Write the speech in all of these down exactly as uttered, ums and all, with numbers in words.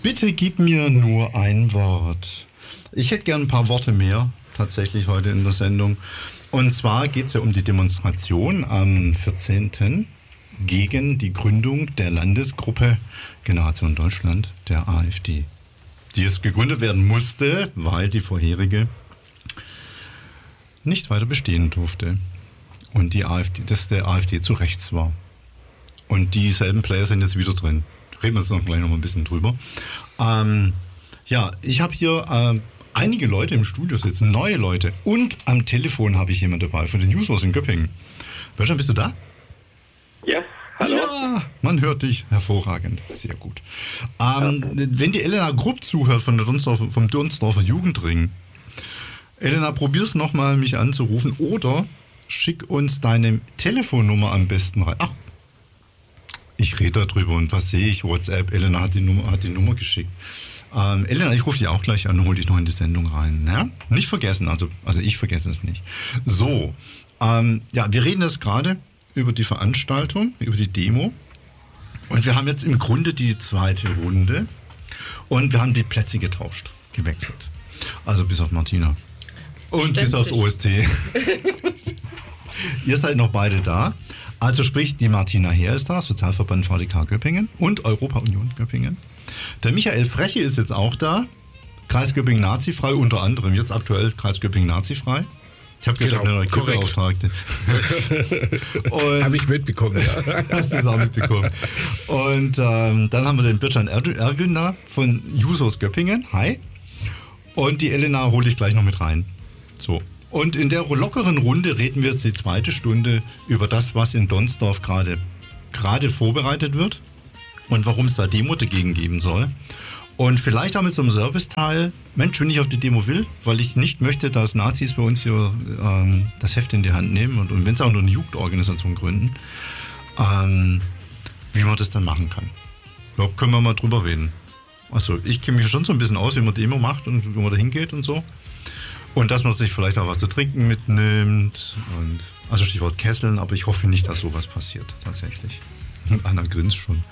Bitte gib mir nur ein Wort. Ich hätte gern ein paar Worte mehr tatsächlich heute in der Sendung. Und zwar geht es ja um die Demonstration am vierzehnten gegen die Gründung der Landesgruppe Generation Deutschland, der AfD. Die es gegründet werden musste, weil die vorherige nicht weiter bestehen durfte. Und die AfD, dass der AfD zu rechts war. Und dieselben Player sind jetzt wieder drin. Reden wir jetzt noch gleich noch mal ein bisschen drüber. Ähm, ja, ich habe hier äh, einige Leute im Studio sitzen, neue Leute. Und am Telefon habe ich jemanden dabei von den Jusos in Göppingen. Bertram, bist du da? Ja, hallo. Ja, man hört dich. Hervorragend. Sehr gut. Ähm, ja. Wenn die Elena Grupp zuhört von der Donsdorfer, vom Donsdorfer Jugendring, Elena, probier's nochmal, mich anzurufen oder schick uns deine Telefonnummer am besten rein. Ach, ich rede darüber und was sehe ich? WhatsApp, Elena hat die Nummer, hat die Nummer geschickt. Ähm, Elena, ich rufe dich auch gleich an und hole dich noch in die Sendung rein. Ne? Nicht vergessen, also, also ich vergesse es nicht. So, ähm, ja, wir reden jetzt gerade über die Veranstaltung, über die Demo. Und wir haben jetzt im Grunde die zweite Runde und wir haben die Plätze getauscht, gewechselt. Also bis auf Martina. Und Ständig. Bis aufs O S T. Ihr seid noch beide da. Also sprich, die Martina Heer ist da, Sozialverband V D K Göppingen und Europa Union Göppingen. Der Michael Freche ist jetzt auch da, Kreis Göppingen nazifrei, unter anderem jetzt aktuell Kreis Göppingen nazifrei. Ich habe gehört, genau, eine neue Beauftragte. Habe ich mitbekommen, ja. Hast du es auch mitbekommen. Und ähm, dann haben wir den Bircan Ergün da von Jusos Göppingen. Hi. Und die Elena hole ich gleich noch mit rein. So. Und in der lockeren Runde reden wir jetzt die zweite Stunde über das, was in Donsdorf gerade gerade vorbereitet wird und warum es da Demo dagegen geben soll. Und vielleicht auch mit so einem Serviceteil, Mensch, wenn ich auf die Demo will, weil ich nicht möchte, dass Nazis bei uns hier ähm, das Heft in die Hand nehmen und, und wenn sie auch nur eine Jugendorganisation gründen, ähm, wie man das dann machen kann. Da können wir mal drüber reden. Also ich kenne mich schon so ein bisschen aus, wie man Demo macht und wie man da hingeht und so. Und dass man sich vielleicht auch was zu trinken mitnimmt. Und, also Stichwort Kesseln, aber ich hoffe nicht, dass sowas passiert, tatsächlich. Und Anna grinst schon.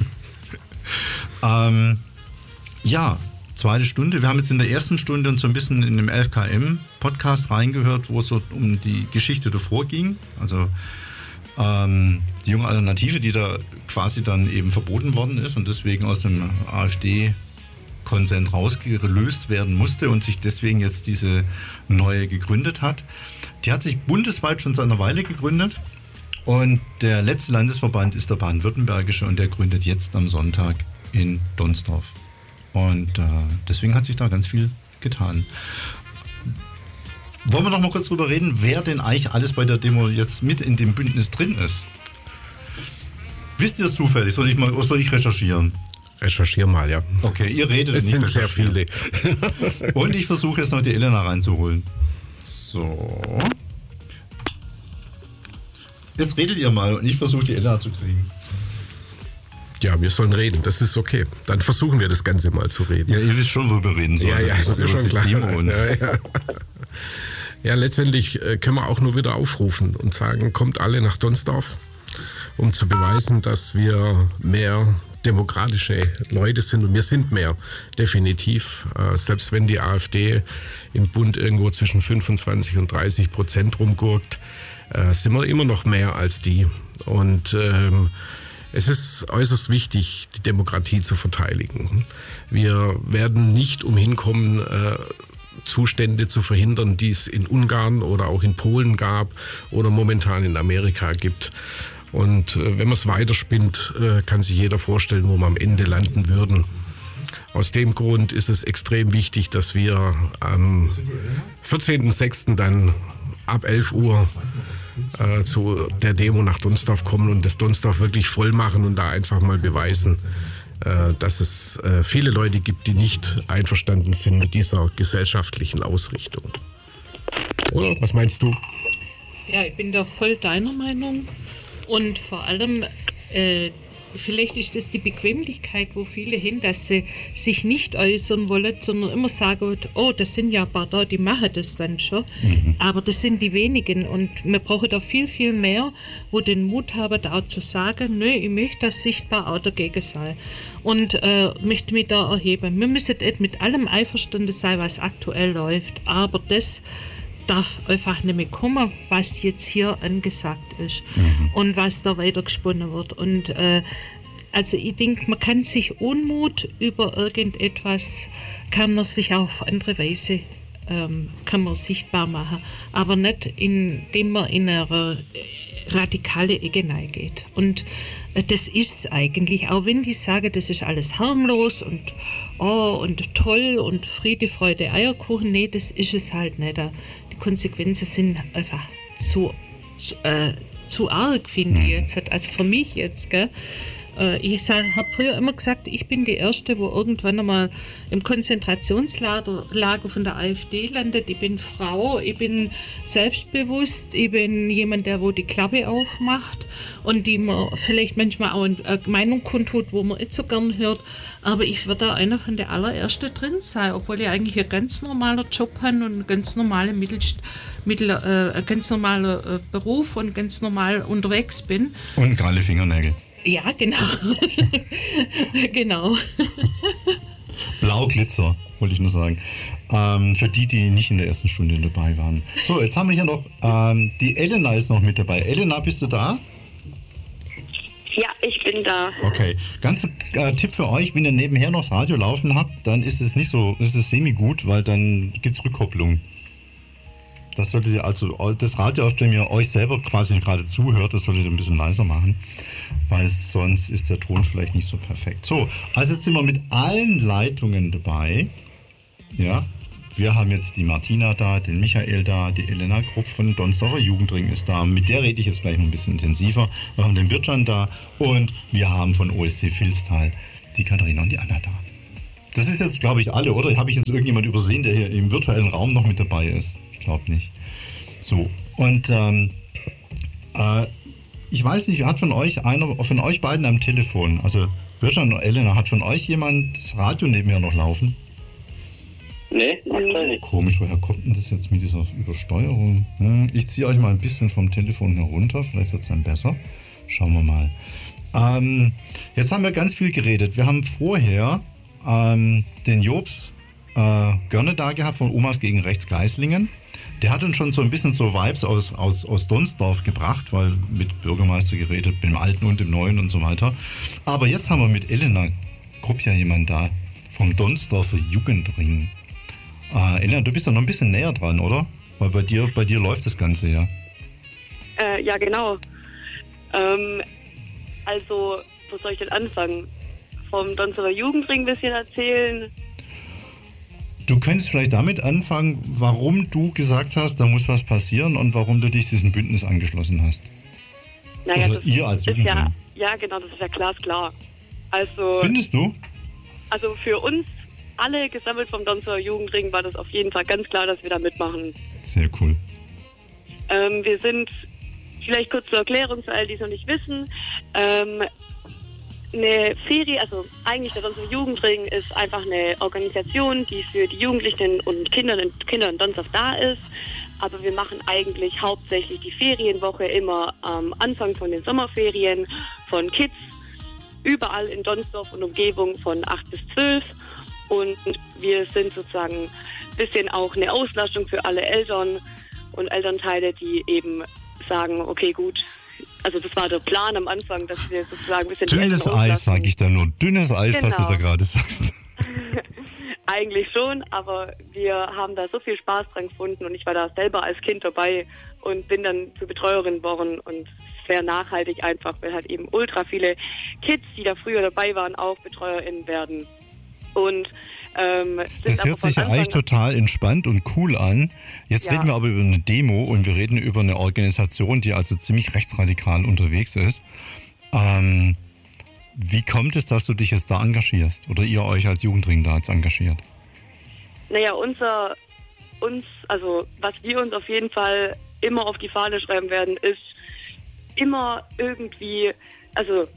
ähm, ja, zweite Stunde. Wir haben jetzt in der ersten Stunde uns so ein bisschen in dem elf K M-Podcast reingehört, wo es so um die Geschichte davor ging. Also ähm, die junge Alternative, die da quasi dann eben verboten worden ist und deswegen aus dem AfD Konsent rausgelöst werden musste und sich deswegen jetzt diese neue gegründet hat. Die hat sich bundesweit schon seit einer Weile gegründet und der letzte Landesverband ist der baden-württembergische und der gründet jetzt am Sonntag in Donsdorf. Und äh, deswegen hat sich da ganz viel getan. Wollen wir noch mal kurz drüber reden, wer denn eigentlich alles bei der Demo jetzt mit in dem Bündnis drin ist? Wisst ihr es zufällig? Soll ich mal, oder soll ich recherchieren? Recherchier mal, ja. Okay, ihr redet es nicht. Es sind sehr viele. Und ich versuche jetzt noch die Elena reinzuholen. So. Jetzt redet ihr mal und ich versuche die Elena zu kriegen. Ja, wir sollen reden, das ist okay. Dann versuchen wir das Ganze mal zu reden. Ja, ihr wisst schon, worüber reden sollen. Ja, ja, das ist schon klar. Und ja, ja. ja, letztendlich können wir auch nur wieder aufrufen und sagen, kommt alle nach Donsdorf, um zu beweisen, dass wir mehr demokratische Leute sind und wir sind mehr, definitiv. Äh, selbst wenn die AfD im Bund irgendwo zwischen fünfundzwanzig und dreißig Prozent rumgurkt, äh, sind wir immer noch mehr als die. Und ähm, es ist äußerst wichtig, die Demokratie zu verteidigen. Wir werden nicht umhin kommen, äh, Zustände zu verhindern, die es in Ungarn oder auch in Polen gab oder momentan in Amerika gibt. Und äh, wenn man es weiterspinnt, äh, kann sich jeder vorstellen, wo wir am Ende landen würden. Aus dem Grund ist es extrem wichtig, dass wir am vierzehnten sechsten dann ab elf Uhr äh, zu der Demo nach Donsdorf kommen und das Donsdorf wirklich voll machen und da einfach mal beweisen, äh, dass es äh, viele Leute gibt, die nicht einverstanden sind mit dieser gesellschaftlichen Ausrichtung. Oder was meinst du? Ja, ich bin da voll deiner Meinung. Und vor allem, äh, vielleicht ist das die Bequemlichkeit, wo viele hin, dass sie sich nicht äußern wollen, sondern immer sagen, oh, das sind ja ein paar da, die machen das dann schon. Mhm. Aber das sind die wenigen und wir brauchen da viel, viel mehr, wo den Mut haben, da auch zu sagen, nö, ich möchte das sichtbar auch dagegen sein und äh, möchte mich da erheben. Wir müssen nicht mit allem einverstanden sein, was aktuell läuft, aber das darf einfach nicht mehr kommen, was jetzt hier angesagt ist mhm. und was da weiter gesponnen wird. Und äh, also ich denke, man kann sich Unmut über irgendetwas, kann man sich auf andere Weise ähm, kann man sichtbar machen, aber nicht indem man in eine radikale Ecke geht. Und äh, das ist es eigentlich, auch wenn die sagen, das ist alles harmlos und oh und toll und Friede, Freude, Eierkuchen, nee, das ist es halt nicht. Konsequenzen sind einfach zu, zu, äh, zu arg, finde ich jetzt. Also für mich jetzt, gell? Ich habe früher immer gesagt, ich bin die Erste, wo irgendwann einmal im Konzentrationslager Lager von der AfD landet. Ich bin Frau, ich bin selbstbewusst, ich bin jemand, der wo die Klappe aufmacht und die man vielleicht manchmal auch eine Meinung kundtut, wo man nicht so gern hört. Aber ich werde da einer von der allerersten drin sein, obwohl ich eigentlich ein ganz normaler Job habe und ein ganz normaler Mittel, Mittel, äh, ein ganz normaler äh, Beruf und ganz normal unterwegs bin. Und gerade Fingernägel. Ja, genau. genau. Blauglitzer, wollte ich nur sagen. Ähm, für die, die nicht in der ersten Stunde dabei waren. So, jetzt haben wir hier noch, ähm, die Elena ist noch mit dabei. Elena, bist du da? Ja, ich bin da. Okay, ganz äh, Tipp für euch, wenn ihr nebenher noch das Radio laufen habt, dann ist es nicht so, ist es semi-gut, weil dann gibt es Rückkopplung. Das solltet ihr also, das Radio, auf dem ihr euch selber quasi gerade zuhört, das solltet ihr ein bisschen leiser machen, weil sonst ist der Ton vielleicht nicht so perfekt. So, also jetzt sind wir mit allen Leitungen dabei. Ja, wir haben jetzt die Martina da, den Michael da, die Elena Krupp von Donsdorfer Jugendring ist da. Mit der rede ich jetzt gleich noch ein bisschen intensiver. Wir haben den Bircan da und wir haben von O S C Vilstal die Katharina und die Anna da. Das ist jetzt, glaube ich, alle, oder? Habe ich jetzt irgendjemand übersehen, der hier im virtuellen Raum noch mit dabei ist? Ich glaube nicht. So, und ähm, äh, ich weiß nicht, hat von euch einer, von euch beiden am Telefon, also Bircan und Elena, hat von euch jemand das Radio nebenher noch laufen? Nee, aktuell nicht. Komisch, woher kommt denn das jetzt mit dieser Übersteuerung? Hm, ich ziehe euch mal ein bisschen vom Telefon herunter, vielleicht wird es dann besser. Schauen wir mal. Ähm, jetzt haben wir ganz viel geredet. Wir haben vorher ähm, den Jobs äh, Görne da gehabt von Omas gegen Rechts Geislingen. Der hat dann schon so ein bisschen so Vibes aus, aus, aus Donsdorf gebracht, weil mit Bürgermeister geredet, mit dem Alten und dem Neuen und so weiter. Aber jetzt haben wir mit Elena Krupp ja jemanden da vom Donsdorfer Jugendring. Äh, Elena, du bist ja noch ein bisschen näher dran, oder? Weil bei dir, bei dir läuft das Ganze ja. Äh, ja, genau. Ähm, also, wo soll ich denn anfangen? Vom Donsdorfer Jugendring ein bisschen erzählen. Du könntest vielleicht damit anfangen, warum du gesagt hast, da muss was passieren und warum du dich diesem Bündnis angeschlossen hast. Naja, also das ihr als ist Jugendring. ja, ja, genau, das ist ja glasklar. Also, findest du? Also für uns alle gesammelt vom Donsdorfer Jugendring war das auf jeden Fall ganz klar, dass wir da mitmachen. Sehr cool. Ähm, wir sind, vielleicht kurz zur Erklärung für all die es noch nicht wissen, ähm, eine Ferie, also eigentlich der Donsdorfer Jugendring ist einfach eine Organisation, die für die Jugendlichen und Kinder in, Kinder in Donsdorf da ist. Aber wir machen eigentlich hauptsächlich die Ferienwoche immer am Anfang von den Sommerferien von Kids überall in Donsdorf und Umgebung von acht bis zwölf. Und wir sind sozusagen ein bisschen auch eine Auslastung für alle Eltern und Elternteile, die eben sagen, okay, gut, also das war der Plan am Anfang, dass wir sozusagen ein bisschen... Dünnes Eis, sage ich da nur. Dünnes Eis, genau. Was du da gerade sagst. Eigentlich schon, aber wir haben da so viel Spaß dran gefunden und ich war da selber als Kind dabei und bin dann zur Betreuerin geworden und sehr nachhaltig einfach, weil halt eben ultra viele Kids, die da früher dabei waren, auch BetreuerInnen werden. Und ähm, das hört sich ja eigentlich total entspannt und cool an. Jetzt ja. reden wir aber über eine Demo und wir reden über eine Organisation, die also ziemlich rechtsradikal unterwegs ist. Ähm, wie kommt es, dass du dich jetzt da engagierst oder ihr euch als Jugendring da jetzt engagiert? Naja, unser, uns, also was wir uns auf jeden Fall immer auf die Fahne schreiben werden, ist immer irgendwie, also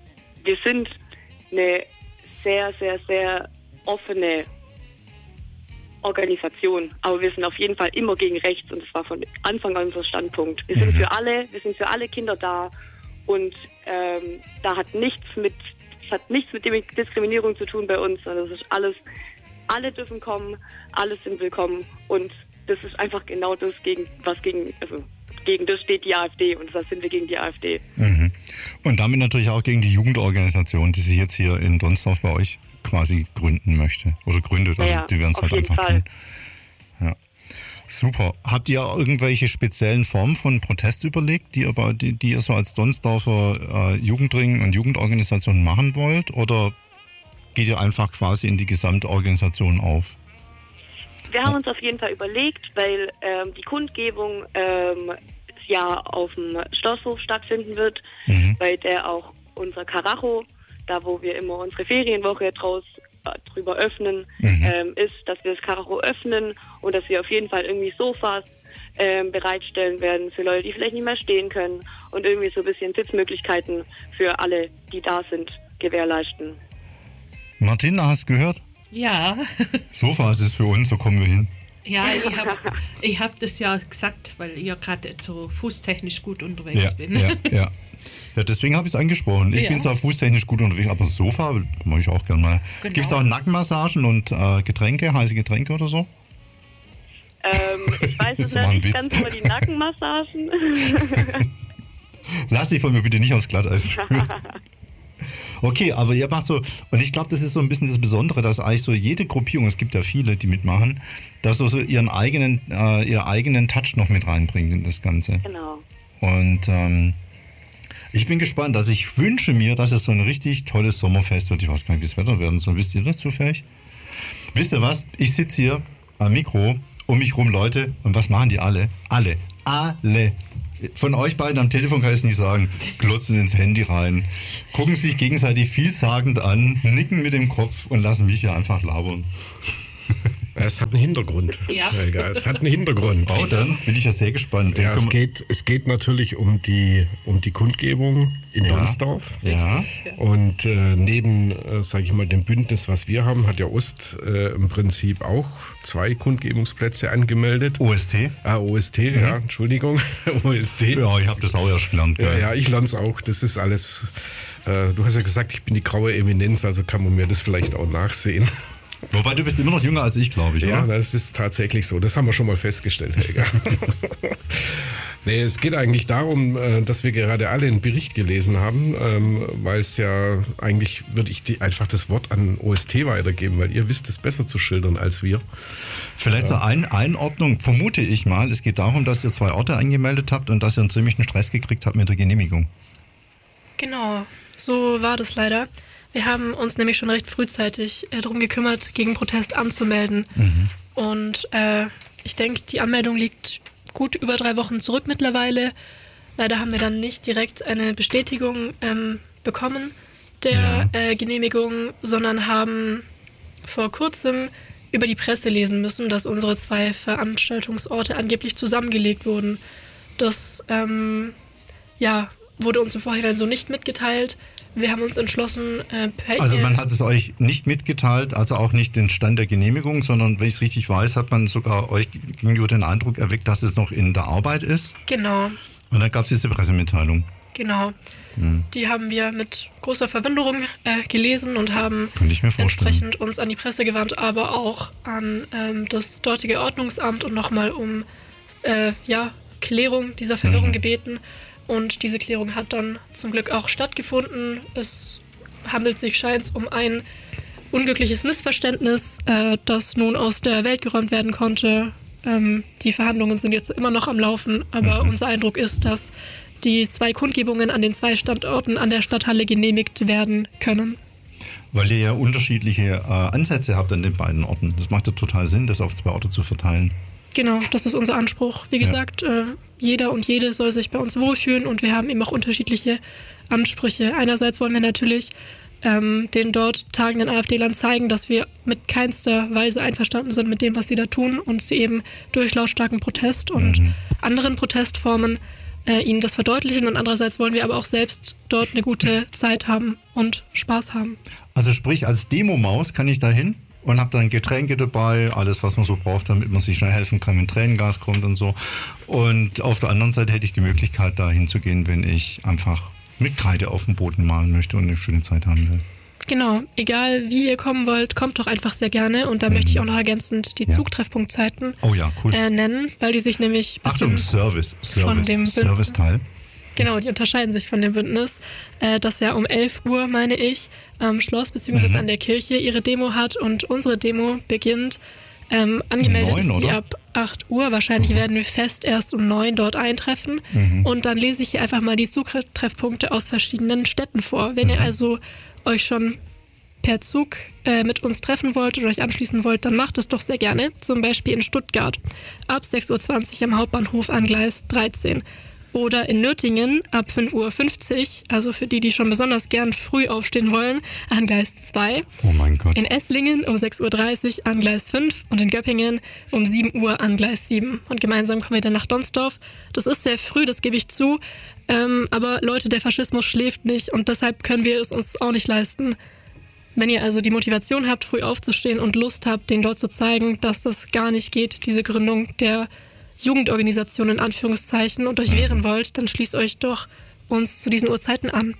wir sind eine sehr, sehr, sehr offene Organisation, aber wir sind auf jeden Fall immer gegen rechts und das war von Anfang an unser Standpunkt. Wir sind für alle, wir sind für alle Kinder da und ähm, da hat nichts mit, das hat nichts mit Diskriminierung zu tun bei uns, sondern das ist alles, alle dürfen kommen, alle sind willkommen und das ist einfach genau das, gegen was gegen, also gegen das steht die AfD und das sind wir gegen die AfD. Mhm. Und damit natürlich auch gegen die Jugendorganisation, die sich jetzt hier in Donsdorf bei euch quasi gründen möchte oder gründet. Also ja, die werden es halt einfach Fall. tun. Ja. Super. Habt ihr irgendwelche speziellen Formen von Protest überlegt, die ihr, die, die ihr so als Donsdorfer äh, Jugendring und Jugendorganisation machen wollt? Oder geht ihr einfach quasi in die gesamte Organisation auf? Wir haben uns auf jeden Fall überlegt, weil ähm, die Kundgebung ähm, ja auf dem Schlosshof stattfinden wird, mhm. bei der auch unser Karacho, da wo wir immer unsere Ferienwoche draus äh, drüber öffnen, mhm. ähm, ist, dass wir das Karacho öffnen und dass wir auf jeden Fall irgendwie Sofas ähm, bereitstellen werden für Leute, die vielleicht nicht mehr stehen können und irgendwie so ein bisschen Sitzmöglichkeiten für alle, die da sind, gewährleisten. Martina, hast du gehört? Ja. Sofas ist für uns, so kommen wir hin. Ja, ich habe ich hab das ja gesagt, weil ich ja gerade so fußtechnisch gut unterwegs ja, bin. Ja, ja. Ja, deswegen habe ich es angesprochen. Ich ja. bin zwar fußtechnisch gut unterwegs, aber Sofa mache ich auch gerne mal. Genau. Gibt es auch Nackenmassagen und äh, Getränke, heiße Getränke oder so? Ähm, ich weiß es nicht ganz über die Nackenmassagen. Lass dich von mir bitte nicht aufs Glatteis. Okay, aber ihr macht so, und ich glaube, das ist so ein bisschen das Besondere, dass eigentlich so jede Gruppierung, es gibt ja viele, die mitmachen, dass so, so ihren eigenen, äh, ihren eigenen Touch noch mit reinbringt in das Ganze. Genau. Und ähm, ich bin gespannt, also ich wünsche mir, dass es so ein richtig tolles Sommerfest wird. Ich weiß gar nicht, wie das Wetter werden soll. Wisst ihr das zufällig? Wisst ihr was? Ich sitze hier am Mikro, um mich rum Leute, und was machen die alle? Alle. Alle. Von euch beiden am Telefon kann ich es nicht sagen, glotzen ins Handy rein, gucken sich gegenseitig vielsagend an, nicken mit dem Kopf und lassen mich hier einfach labern. Es hat einen Hintergrund. Ja. Helga. Es hat einen Hintergrund. Oh, dann bin ich ja sehr gespannt. Ja, es, geht, es geht natürlich um die, um die Kundgebung in ja. Donsdorf. Ja. Und äh, neben, äh, sage ich mal, dem Bündnis, was wir haben, hat ja Ost äh, im Prinzip auch zwei Kundgebungsplätze angemeldet. O S T? Ah, O S T, mhm. ja, Entschuldigung. O S T. Ja, ich habe das auch erst gelernt. Ja, ja, ich lerne es auch. Das ist alles, äh, du hast ja gesagt, ich bin die graue Eminenz, also kann man mir das vielleicht auch nachsehen. Wobei, du bist immer noch jünger als ich, glaube ich, ja, oder? Ja, das ist tatsächlich so. Das haben wir schon mal festgestellt, Helga. Nee, es geht eigentlich darum, dass wir gerade alle einen Bericht gelesen haben, weil es ja eigentlich, würde ich die, einfach das Wort an O S T weitergeben, weil ihr wisst es besser zu schildern als wir. Vielleicht zur Ein- Einordnung, vermute ich mal, es geht darum, dass ihr zwei Orte angemeldet habt und dass ihr einen ziemlichen Stress gekriegt habt mit der Genehmigung. Genau, so war das leider. Wir haben uns nämlich schon recht frühzeitig äh, darum gekümmert, gegen Protest anzumelden. Mhm. Und äh, ich denke, die Anmeldung liegt gut über drei Wochen zurück mittlerweile. Leider haben wir dann nicht direkt eine Bestätigung ähm, bekommen der ja. äh, Genehmigung, sondern haben vor kurzem über die Presse lesen müssen, dass unsere zwei Veranstaltungsorte angeblich zusammengelegt wurden. Das ähm, ja, wurde uns im Vorhinein so nicht mitgeteilt. Wir haben uns entschlossen, äh, per Also man hat es euch nicht mitgeteilt, also auch nicht den Stand der Genehmigung, sondern wenn ich es richtig weiß, hat man sogar euch gegenüber den Eindruck erweckt, dass es noch in der Arbeit ist. Genau. Und dann gab es diese Pressemitteilung. Genau. Hm. Die haben wir mit großer Verwunderung äh, gelesen und haben Könnte ich mir vorstellen. entsprechend uns an die Presse gewandt, aber auch an ähm, das dortige Ordnungsamt und nochmal um äh, ja, Klärung dieser Verwirrung mhm. gebeten. Und diese Klärung hat dann zum Glück auch stattgefunden. Es handelt sich scheint um ein unglückliches Missverständnis, äh, das nun aus der Welt geräumt werden konnte. Ähm, die Verhandlungen sind jetzt immer noch am Laufen, aber mhm. unser Eindruck ist, dass die zwei Kundgebungen an den zwei Standorten an der Stadthalle genehmigt werden können. Weil ihr ja unterschiedliche äh, Ansätze habt an den beiden Orten. Das macht ja total Sinn, das auf zwei Orte zu verteilen. Genau, das ist unser Anspruch. Wie gesagt, ja. äh, jeder und jede soll sich bei uns wohlfühlen und wir haben eben auch unterschiedliche Ansprüche. Einerseits wollen wir natürlich ähm, den dort tagenden AfD-Lern zeigen, dass wir mit keinster Weise einverstanden sind mit dem, was sie da tun und sie eben durch lautstarken Protest und mhm. anderen Protestformen äh, ihnen das verdeutlichen und andererseits wollen wir aber auch selbst dort eine gute Zeit haben und Spaß haben. Also sprich, als Demo-Maus kann ich da hin und habe dann Getränke dabei, alles, was man so braucht, damit man sich schnell helfen kann, wenn Tränengas kommt und so. Und auf der anderen Seite hätte ich die Möglichkeit, da hinzugehen, wenn ich einfach mit Kreide auf dem Boden malen möchte und eine schöne Zeit haben will. Genau, egal wie ihr kommen wollt, kommt doch einfach sehr gerne. Und da mhm. möchte ich auch noch ergänzend die ja. Zugtreffpunktzeiten oh ja, cool. äh, nennen, weil die sich nämlich Achtung, Service, Service, von dem Serviceteil. Genau, die unterscheiden sich von dem Bündnis, äh, das ja um elf Uhr, meine ich, am Schloss bzw. Mhm. an der Kirche ihre Demo hat und unsere Demo beginnt. Ähm, angemeldet neun, ist sie oder? ab acht Uhr. Wahrscheinlich mhm. werden wir fest erst um neun dort eintreffen. Mhm. Und dann lese ich hier einfach mal die Zugtreffpunkte aus verschiedenen Städten vor. Wenn mhm. ihr also euch schon per Zug äh, mit uns treffen wollt oder euch anschließen wollt, dann macht es doch sehr gerne. Zum Beispiel in Stuttgart ab sechs Uhr zwanzig am Hauptbahnhof an Gleis dreizehn. Oder in Nürtingen ab fünf Uhr fünfzig, also für die, die schon besonders gern früh aufstehen wollen, an Gleis zwei. Oh mein Gott. In Esslingen um sechs Uhr dreißig an Gleis fünf und in Göppingen um sieben Uhr an Gleis sieben. Und gemeinsam kommen wir dann nach Donsdorf. Das ist sehr früh, das gebe ich zu. Ähm, aber Leute, der Faschismus schläft nicht und deshalb können wir es uns auch nicht leisten. Wenn ihr also die Motivation habt, früh aufzustehen und Lust habt, denen dort zu zeigen, dass das gar nicht geht, diese Gründung der Jugendorganisation in Anführungszeichen und euch wehren wollt, dann schließt euch doch uns zu diesen Uhrzeiten an.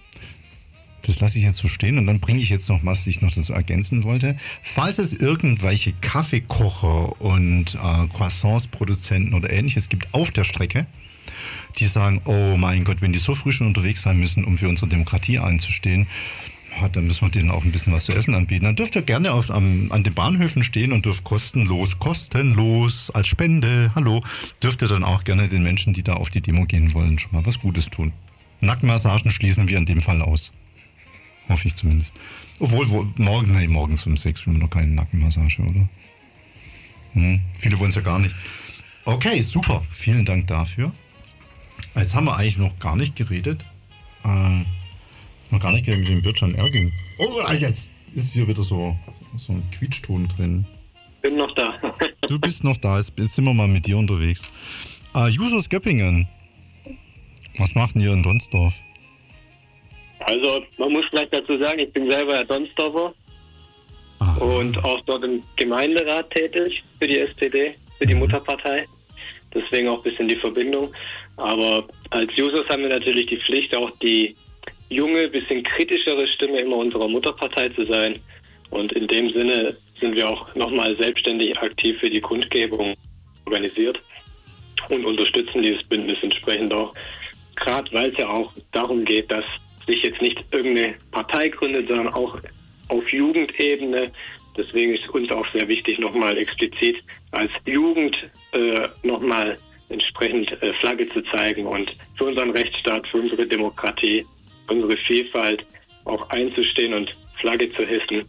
Das lasse ich jetzt so stehen und dann bringe ich jetzt noch, was ich noch dazu ergänzen wollte. Falls es irgendwelche Kaffeekocher und äh, Croissants-Produzenten oder Ähnliches gibt auf der Strecke, die sagen, oh mein Gott, wenn die so früh schon unterwegs sein müssen, um für unsere Demokratie einzustehen, dann müssen wir denen auch ein bisschen was zu essen anbieten. Dann dürft ihr gerne auf, am, an den Bahnhöfen stehen und dürft kostenlos, kostenlos als Spende, hallo, dürft ihr dann auch gerne den Menschen, die da auf die Demo gehen wollen, schon mal was Gutes tun. Nackenmassagen schließen wir in dem Fall aus. Hoffe ich zumindest. Obwohl, wo, morgen, nee, morgens um sechs will man doch keine Nackenmassage, oder? Hm, viele wollen es ja gar nicht. Okay, super. Vielen Dank dafür. Jetzt haben wir eigentlich noch gar nicht geredet. Äh, noch gar nicht geredet mit dem Bürtschan Erging. Oh, jetzt ist hier wieder so, so ein Quietschton drin. Bin noch da. Du bist noch da. Jetzt, jetzt sind wir mal mit dir unterwegs. Äh, Jusos Göppingen. Was macht denn ihr in Donsdorf? Also, man muss vielleicht dazu sagen, ich bin selber ja Donsdorfer ah. und auch dort im Gemeinderat tätig für die S P D, für die mhm. Mutterpartei. Deswegen auch ein bisschen die Verbindung. Aber als Jusos haben wir natürlich die Pflicht, auch die junge, bisschen kritischere Stimme immer unserer Mutterpartei zu sein. Und in dem Sinne sind wir auch nochmal selbstständig aktiv für die Kundgebung organisiert und unterstützen dieses Bündnis entsprechend auch. Gerade weil es ja auch darum geht, dass sich jetzt nicht irgendeine Partei gründet, sondern auch auf Jugendebene. Deswegen ist uns auch sehr wichtig, nochmal explizit als Jugend äh, nochmal entsprechend äh, Flagge zu zeigen und für unseren Rechtsstaat, für unsere Demokratie, für unsere Vielfalt auch einzustehen und Flagge zu hissen.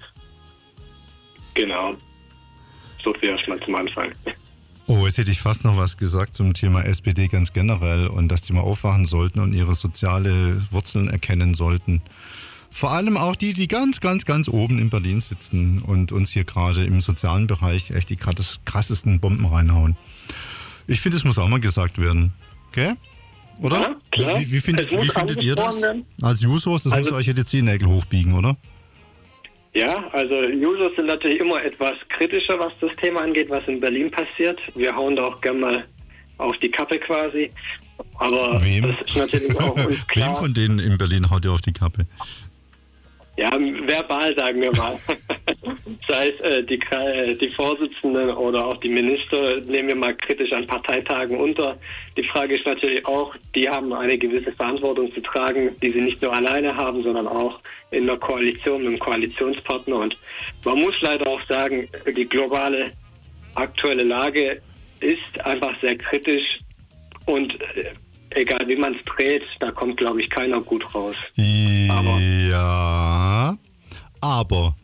Genau. So viel erstmal zum Anfang. Oh, jetzt hätte ich fast noch was gesagt zum Thema S P D ganz generell und dass die mal aufwachen sollten und ihre soziale Wurzeln erkennen sollten. Vor allem auch die, die ganz, ganz, ganz oben in Berlin sitzen und uns hier gerade im sozialen Bereich echt die krassesten Bomben reinhauen. Ich finde, es muss auch mal gesagt werden. Gell? Oder? Ja, klar. Wie, wie findet, wie findet ihr das? Als Jusos, das also, muss euch ja die Zehennägel hochbiegen, oder? Ja, also Jusos sind natürlich immer etwas kritischer, was das Thema angeht, was in Berlin passiert. Wir hauen da auch gerne mal auf die Kappe quasi. Aber Wem? das ist natürlich auch uns klar. Wem von denen in Berlin haut ihr auf die Kappe? Ja, verbal sagen wir mal. Sei es äh, die, die Vorsitzenden oder auch die Minister, nehmen wir mal kritisch an Parteitagen unter. Die Frage ist natürlich auch, die haben eine gewisse Verantwortung zu tragen, die sie nicht nur alleine haben, sondern auch in der Koalition mit dem Koalitionspartner. Und man muss leider auch sagen, die globale aktuelle Lage ist einfach sehr kritisch und äh, egal wie man es dreht, da kommt, glaube ich, keiner gut raus. Aber ja, aber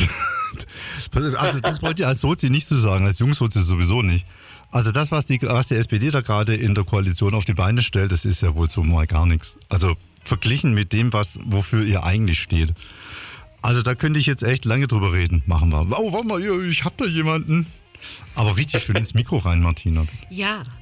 also das wollt ihr als Sozi nicht so sagen, als Jungsozi sowieso nicht. Also das, was die, was die S P D da gerade in der Koalition auf die Beine stellt, das ist ja wohl so mal gar nichts. Also verglichen mit dem, was wofür ihr eigentlich steht. Also da könnte ich jetzt echt lange drüber reden. Machen wir. Oh, warte mal, ich hab da jemanden. Aber richtig schön ins Mikro rein, Martina. Ja,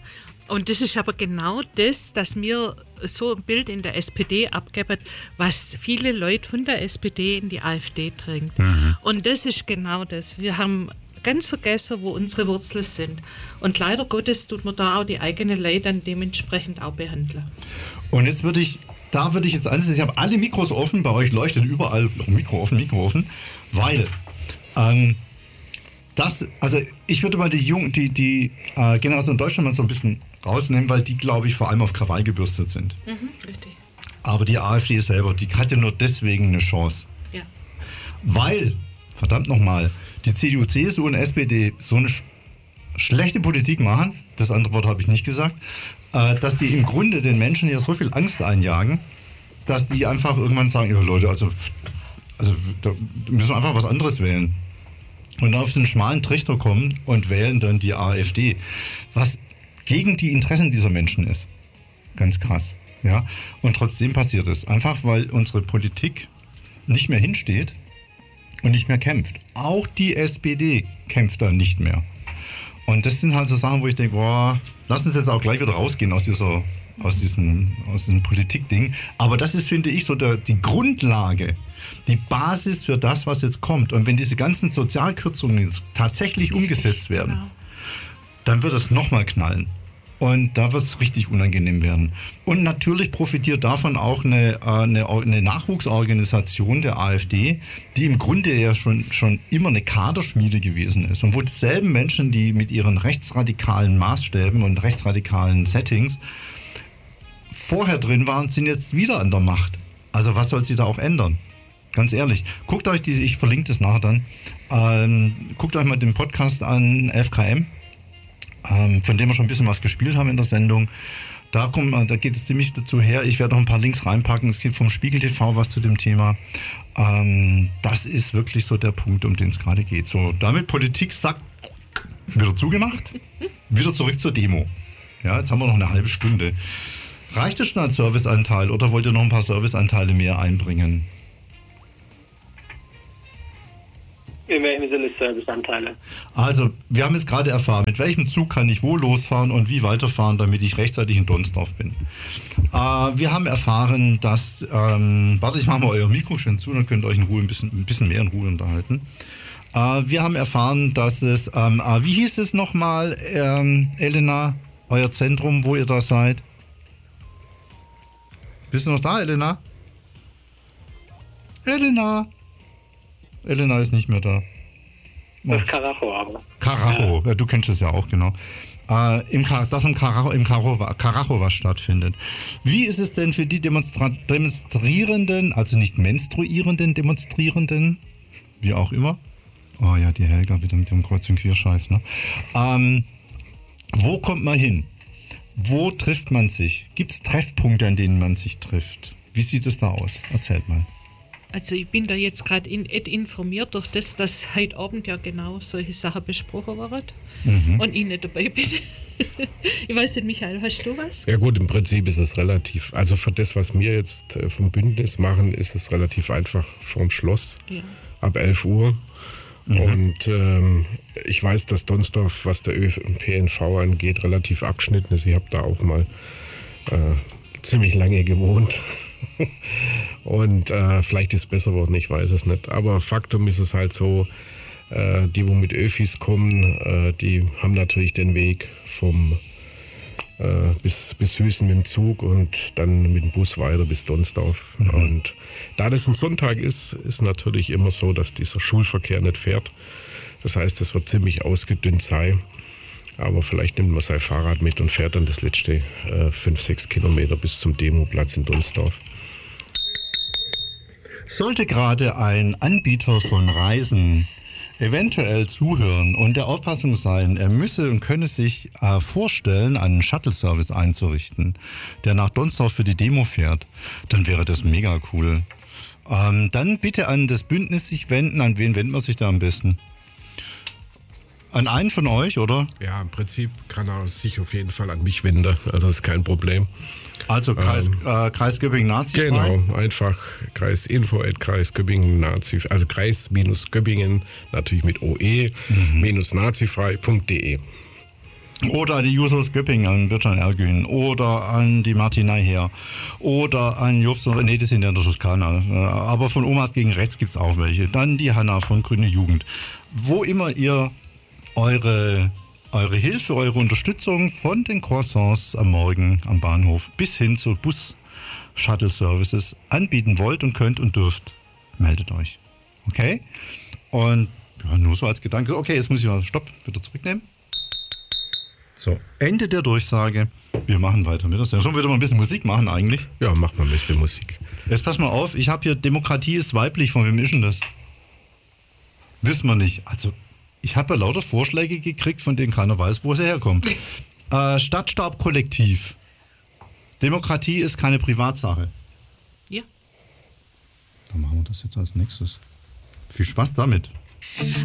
Und das ist aber genau das, dass mir so ein Bild in der S P D abgeben, was viele Leute von der S P D in die AfD drängt. Mhm. Und das ist genau das. Wir haben ganz vergessen, wo unsere Wurzeln sind. Und leider Gottes tut man da auch die eigene Leute dann dementsprechend auch behandeln. Und jetzt würde ich, da würde ich jetzt ansetzen, ich habe alle Mikros offen, bei euch leuchtet überall Mikro offen, Mikro offen, weil ähm, das, also ich würde mal die Jung, die, die äh, Generation Deutschland mal so ein bisschen rausnehmen, weil die, glaube ich, vor allem auf Krawall gebürstet sind. Mhm, richtig. Aber die AfD selber, die hatte nur deswegen eine Chance. Ja. Weil, verdammt nochmal, die C D U, C S U und S P D so eine sch schlechte Politik machen, das andere Wort habe ich nicht gesagt, äh, dass die im Grunde den Menschen ja so viel Angst einjagen, dass die einfach irgendwann sagen, ja Leute, also, also da müssen wir einfach was anderes wählen. Und dann auf den schmalen Trichter kommen und wählen dann die AfD, was gegen die Interessen dieser Menschen ist. Ganz krass. Ja? Und trotzdem passiert es. Einfach, weil unsere Politik nicht mehr hinsteht und nicht mehr kämpft. Auch die S P D kämpft da nicht mehr. Und das sind halt so Sachen, wo ich denke, boah, lass uns jetzt auch gleich wieder rausgehen aus dieser, aus diesem, aus diesem Politikding. Aber das ist, finde ich, so der, die Grundlage, die Basis für das, was jetzt kommt. Und wenn diese ganzen Sozialkürzungen jetzt tatsächlich umgesetzt werden, dann wird es nochmal knallen. Und da wird es richtig unangenehm werden. Und natürlich profitiert davon auch eine, eine, eine Nachwuchsorganisation der AfD, die im Grunde ja schon, schon immer eine Kaderschmiede gewesen ist. Und wo dieselben Menschen, die mit ihren rechtsradikalen Maßstäben und rechtsradikalen Settings vorher drin waren, sind jetzt wieder an der Macht. Also was soll sich da auch ändern? Ganz ehrlich. Guckt euch die, ich verlinke das nachher dann, ähm, guckt euch mal den Podcast an, elf K M. Von dem wir schon ein bisschen was gespielt haben in der Sendung. Da, kommt, da geht es ziemlich dazu her. Ich werde noch ein paar Links reinpacken. Es gibt vom Spiegel T V was zu dem Thema. Ähm, das ist wirklich so der Punkt, um den es gerade geht. So, damit Politik sagt, wieder zugemacht, wieder zurück zur Demo. Ja, jetzt haben wir noch eine halbe Stunde. Reicht das schon als Serviceanteil oder wollt ihr noch ein paar Serviceanteile mehr einbringen? In welchem Sinne Serviceanteile? Also, wir haben jetzt gerade erfahren, mit welchem Zug kann ich wo losfahren und wie weiterfahren, damit ich rechtzeitig in Donsdorf bin. Äh, wir haben erfahren, dass, ähm, warte, ich mache mal euer Mikro schön zu, dann könnt ihr euch in Ruhe ein bisschen, ein bisschen mehr in Ruhe unterhalten. Äh, wir haben erfahren, dass es, ähm, äh, wie hieß es nochmal, ähm, Elena, euer Zentrum, wo ihr da seid? Bist du noch da, Elena? Elena? Elena ist nicht mehr da. Das ist Karacho, aber. Karacho, ja, du kennst es ja auch, genau. Äh, im, das im Karacho, im Karacho was stattfindet. Wie ist es denn für die Demonstra Demonstrierenden, also nicht menstruierenden Demonstrierenden, wie auch immer? Oh ja, die Helga wieder mit dem Kreuz- und Querscheiß, ne? Ähm, wo kommt man hin? Wo trifft man sich? Gibt es Treffpunkte, an denen man sich trifft? Wie sieht es da aus? Erzählt mal. Also ich bin da jetzt gerade in, informiert durch das, dass heute Abend ja genau solche Sachen besprochen werden mhm. und ich nicht dabei bin. Ich weiß nicht, Michael, hast du was? Ja gut, im Prinzip ist es relativ, also für das, was wir jetzt vom Bündnis machen, ist es relativ einfach vorm Schloss, ja. Ab elf Uhr. Mhm. Und ähm, ich weiß, dass Donsdorf, was der Ö P N V angeht, relativ abgeschnitten ist. Ich habe da auch mal äh, ziemlich lange gewohnt. Und äh, vielleicht ist es besser geworden, ich weiß es nicht. Aber Faktum ist es halt so, äh, die, wo mit Öfis kommen, äh, die haben natürlich den Weg vom äh, bis, bis Hüßen mit dem Zug und dann mit dem Bus weiter bis Donsdorf. Mhm. Und da das ein Sonntag ist, ist natürlich immer so, dass dieser Schulverkehr nicht fährt. Das heißt, es wird ziemlich ausgedünnt sein. Aber vielleicht nimmt man sein Fahrrad mit und fährt dann das letzte äh, fünf, sechs Kilometer bis zum Demoplatz in Donsdorf. Sollte gerade ein Anbieter von Reisen eventuell zuhören und der Auffassung sein, er müsse und könne sich äh, vorstellen, einen Shuttle-Service einzurichten, der nach Donsdorf für die Demo fährt, dann wäre das mega cool. Ähm, dann bitte an das Bündnis sich wenden. An wen wendet man sich da am besten? An einen von euch, oder? Ja, im Prinzip kann er sich auf jeden Fall an mich wenden. Also das ist kein Problem. Also Kreis, ähm, äh, Kreis Göppingen Nazi. Genau, einfach Kreisinfo at Kreis Göppingen Nazi, also Kreis-Göppingen, minus, natürlich mit O E, mhm. minus nazifrei punkt de. Oder an die Jusos Göppingen, an Bircan Ergün. Oder an die Martinei her. Oder an Jobs und nee, die sind ja in der Toskana. Aber von Omas gegen Rechts gibt es auch welche. Dann die Hanna von Grüne Jugend. Wo immer ihr eure, eure Hilfe, eure Unterstützung von den Croissants am Morgen am Bahnhof bis hin zu Bus-Shuttle-Services anbieten wollt und könnt und dürft, meldet euch. Okay? Und ja, nur so als Gedanke. Okay, jetzt muss ich mal Stopp, wieder zurücknehmen. So, Ende der Durchsage. Wir machen weiter mit. Das ja schon wieder mal ein bisschen Musik machen eigentlich. Ja, mach mal ein bisschen Musik. Jetzt pass mal auf, ich habe hier Demokratie ist weiblich. Von wem ist denn das? Wissen wir nicht. Also, ich habe ja lauter Vorschläge gekriegt, von denen keiner weiß, wo sie herkommt. äh, Stadtstabkollektiv. Demokratie ist keine Privatsache. Ja. Dann machen wir das jetzt als nächstes. Viel Spaß damit.